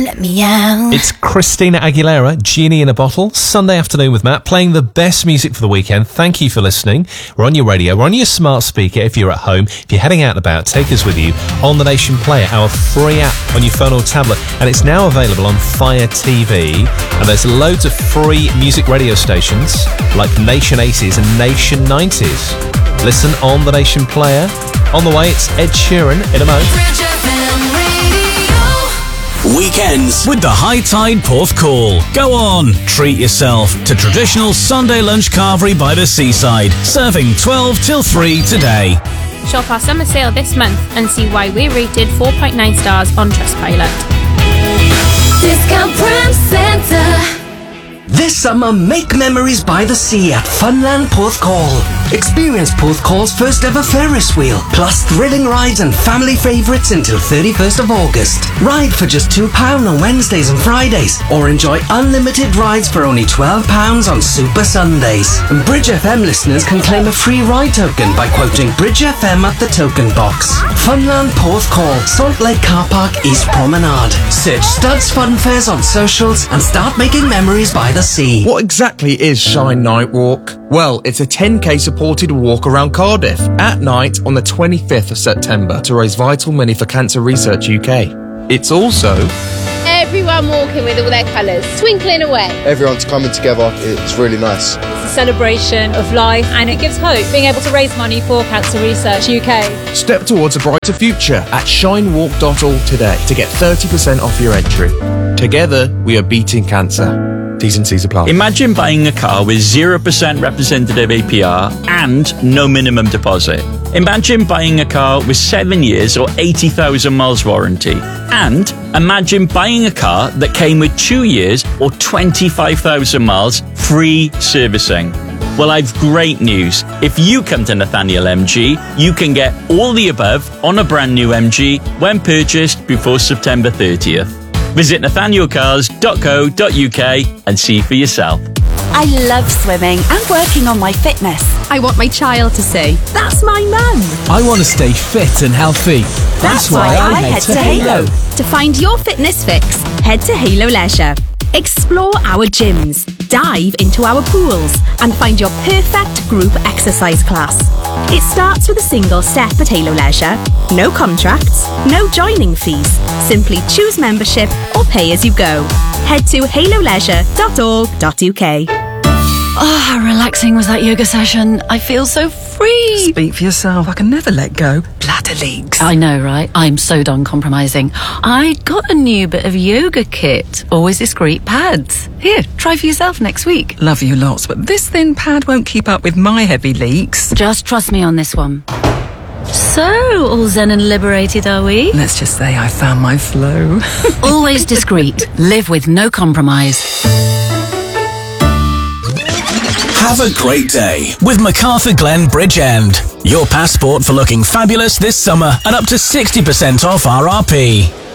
let me out. It's Christina Aguilera, Genie in a Bottle, Sunday afternoon with Matt, playing the best music for the weekend. Thank you for listening. We're on your radio, we're on your smart speaker if you're at home. If you're heading out and about, take us with you on the Nation Player, our free app on your phone or tablet. And it's now available on Fire TV. And there's loads of free music radio stations like Nation 80s and Nation 90s. Listen on the Nation Player. On the way, it's Ed Sheeran in a moment. Weekends with the High Tide Porth Call. Go on, treat yourself to traditional Sunday lunch carvery by the seaside. Serving 12 till 3 today. Shop our summer sale this month and see why we're rated 4.9 stars on Trustpilot. Discount Prime Centre. This summer, make memories by the sea at Funland Porthcawl. Experience Porthcawl's first ever Ferris wheel, plus thrilling rides and family favourites until 31st of August. Ride for just £2 on Wednesdays and Fridays, or enjoy unlimited rides for only £12 on Super Sundays. And Bridge FM listeners can claim a free ride token by quoting Bridge FM at the token box. Funland Porthcawl, Salt Lake Car Park, East Promenade. Search Studs Fun Fairs on socials and start making memories by the sea. What exactly is Shine Night Walk? Well, it's a 10k supported walk around Cardiff at night on the 25th of September to raise vital money for Cancer Research UK. It's also everyone walking with all their colours, twinkling away. Everyone's coming together, it's really nice. It's a celebration of life and it gives hope, being able to raise money for Cancer Research UK. Step towards a brighter future at shinewalk.org today to get 30% off your entry. Together, we are beating cancer. T's and C's apply. Imagine buying a car with 0% representative APR and no minimum deposit. Imagine buying a car with 7 years or 80,000 miles warranty. And imagine buying a car that came with 2 years or 25,000 miles free servicing. Well, I've great news. If you come to Nathaniel MG, you can get all the above on a brand new MG when purchased before September 30th. Visit nathanielcars.co.uk and see for yourself. I love swimming and working on my fitness. I want my child to say, that's my mum. I want to stay fit and healthy. That's why I head to Halo. To find your fitness fix, head to Halo Leisure. Explore our gyms, dive into our pools, and find your perfect group exercise class. It starts with a single step at Halo Leisure. No contracts, no joining fees. Simply choose membership or pay as you go. Head to haloleisure.org.uk. Oh, how relaxing was that yoga session. I feel so free. Speak for yourself. I can never let go. Bladder leaks. I know, right? I'm so done compromising. I got a new bit of yoga kit. Always discreet pads. Here, try for yourself next week. Love you lots, but this thin pad won't keep up with my heavy leaks. Just trust me on this one. So, all zen and liberated, are we? Let's just say I found my flow. Always discreet. Live with no compromise. Have a great day with MacArthur Glen Bridgend. Your passport for looking fabulous this summer and up to 60% off RRP.